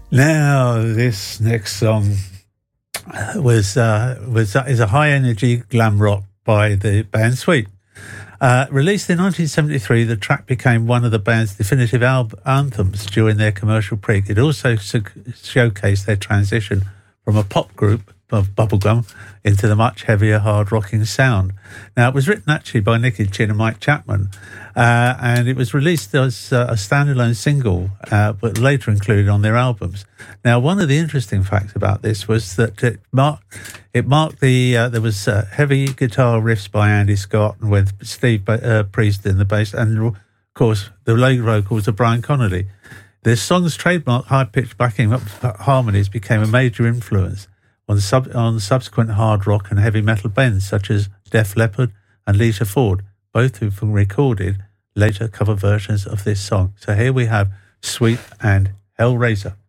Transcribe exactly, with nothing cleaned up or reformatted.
Now, this next song was uh, was uh, is a high energy glam rock by the band Sweet. Uh, released in nineteen seventy-three, the track became one of the band's definitive al- anthems during their commercial peak. It also su- showcased their transition from a pop group of bubblegum into the much heavier, hard-rocking sound. Now, it was written actually by Nicky Chin and Mike Chapman, uh, and it was released as uh, a standalone single, uh, but later included on their albums. Now, one of the interesting facts about this was that it marked, it marked the, uh, there was uh, heavy guitar riffs by Andy Scott and with Steve uh, Priest in the bass, and of course, the lead vocals of Brian Connolly. The song's trademark high-pitched backing up harmonies became a major influence on, sub- on subsequent hard rock and heavy metal bands such as Def Leppard and Lita Ford, both who recorded later cover versions of this song. So here we have Sweet and Hellraiser.